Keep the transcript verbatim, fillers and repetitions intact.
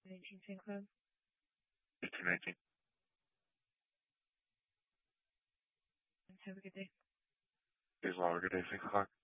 nineteen Fan Club. eighteen nineteen. Have a good day. Here's a lot of good day. Six o'clock.